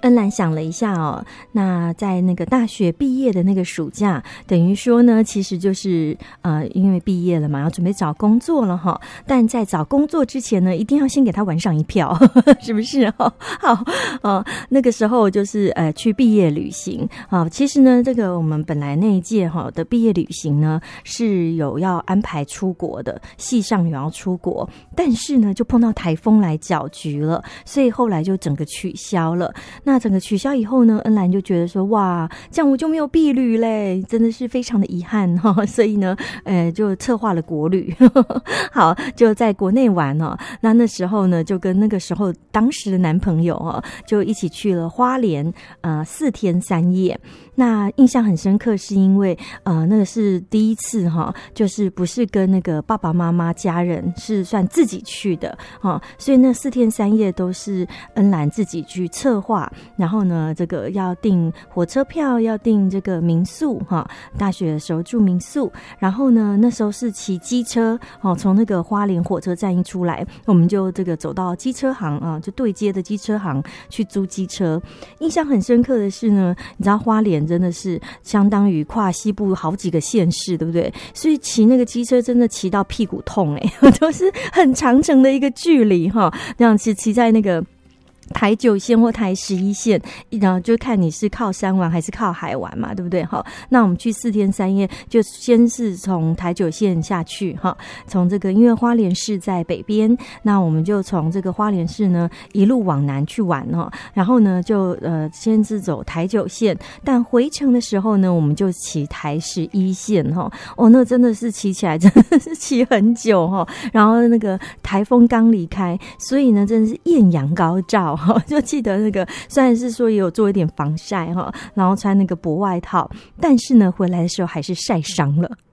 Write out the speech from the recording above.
恩兰想了一下哦，那在那个大学毕业的那个暑假，等于说呢，其实就是因为毕业了嘛，要准备找工作了哈。但在找工作之前呢，一定要先给他玩上一票，是不是？好，那个时候就是去毕业旅行啊。其实呢，这个我们本来那一届哈的毕业旅行呢是有要安排出国的，系上有要出国，但是呢就碰到台风来搅局了，所以后来就整个取消了。那整个取消以后呢，恩兰就觉得说，哇，这样我就没有毕旅嘞，真的是非常的遗憾哈。所以呢，就策划了国旅，好，就在国内玩哦。那时候呢，就跟那个时候当时的男朋友哦，就一起去了花莲，4天3夜。那印象很深刻，是因为那个是第一次哈，就是不是跟那个爸爸妈妈家人，是算自己去的哈，所以那4天3夜都是恩兰自己去策划，然后呢，这个要订火车票，要订这个民宿哈，大学的时候住民宿，然后呢，那时候是骑机车哦，从那个花莲火车站一出来，我们就这个走到机车行啊，就对接的机车行去租机车。印象很深刻的是呢，你知道花莲真的是相当于跨西部好几个县市，对不对？所以骑那个机车真的骑到屁股痛都是很长程的一个距离哈，这样骑在那个台9线或台11线，然后就看你是靠山玩还是靠海玩嘛，对不对？好，那我们去4天3夜，就先是从台9线下去哈，从这个因为花莲市在北边，那我们就从这个花莲市呢一路往南去玩哈，然后呢就先是走台9线，但回程的时候呢，我们就骑台11线哈，哦，那真的是骑起来真的是骑很久哈，然后那个台风刚离开，所以呢真的是艳阳高照。就记得那个虽然是说也有做一点防晒哈，然后穿那个薄外套，但是呢回来的时候还是晒伤了。